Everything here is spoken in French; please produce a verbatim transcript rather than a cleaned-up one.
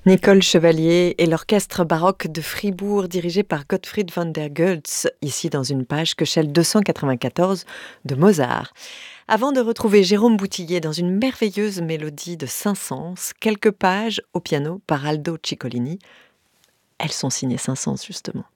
Nicole Chevalier et l'orchestre baroque de Fribourg dirigé par Gottfried van der Goltz, ici dans une page Köchel deux cent quatre-vingt-quatorze de Mozart. Avant de retrouver Jérôme Boutillier dans une merveilleuse mélodie de Saint-Saëns, quelques pages au piano par Aldo Ciccolini. Elles sont signées Saint-Saëns justement.